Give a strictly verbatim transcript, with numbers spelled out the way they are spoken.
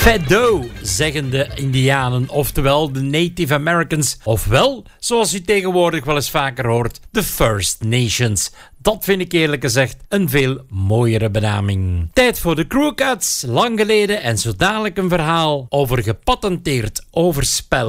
Fado, zeggen de Indianen, oftewel de Native Americans, ofwel, zoals u tegenwoordig wel eens vaker hoort, de First Nations. Dat vind ik eerlijk gezegd een veel mooiere benaming. Tijd voor de Crew Cuts, lang geleden en zo dadelijk een verhaal over gepatenteerd overspel.